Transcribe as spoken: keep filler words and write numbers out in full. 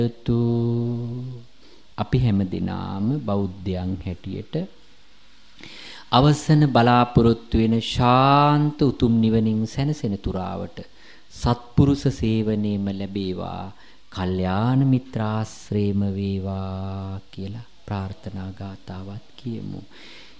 අපි හැමදෙනාම බෞද්ධයන් හැටියට අවසන බලාපොරොත්තු වෙන ශාන්ත උතුම් නිවනින් සැනසෙන තුරාවට සත්පුරුෂ සේවනයේම ලැබේවා, කල්යාණ මිත්‍රාශ්‍රේම වේවා කියලා ප්‍රාර්ථනා ගාතාවත් කියමු.